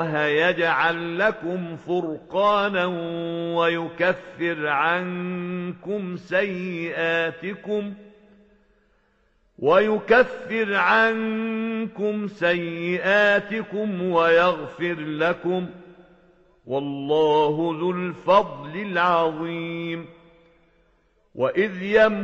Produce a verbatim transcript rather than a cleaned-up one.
يجعل لكم فرقانا ويكفر عنكم سيئاتكم ويكفر عنكم سيئاتكم ويغفر لكم والله ذو الفضل العظيم. وإذ يمكر